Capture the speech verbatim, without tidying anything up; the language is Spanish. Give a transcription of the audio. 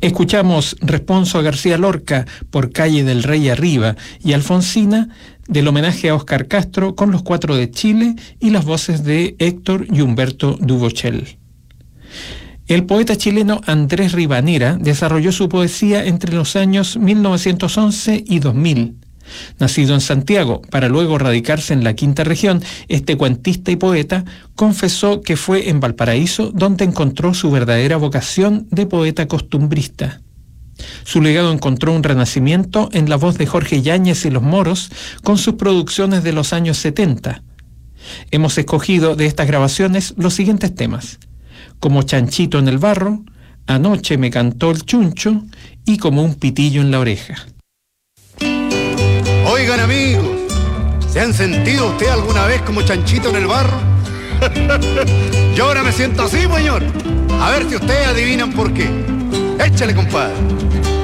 Escuchamos Responso a García Lorca por Calle del Rey Arriba y Alfonsina del homenaje a Óscar Castro con Los Cuatro de Chile y las voces de Héctor y Humberto Duvochel. El poeta chileno Andrés Ribanera desarrolló su poesía entre los años mil novecientos once y dos mil. Nacido en Santiago, para luego radicarse en la quinta región, este cuentista y poeta confesó que fue en Valparaíso donde encontró su verdadera vocación de poeta costumbrista. Su legado encontró un renacimiento en la voz de Jorge Yáñez y los Moros con sus producciones de los años setenta. Hemos escogido de estas grabaciones los siguientes temas: Como chanchito en el barro, Anoche me cantó el chuncho y Como un pitillo en la oreja. Oigan, amigos, ¿se han sentido usted alguna vez como chanchito en el barro? Yo ahora me siento así, señor. A ver si ustedes adivinan por qué. Échale, compadre.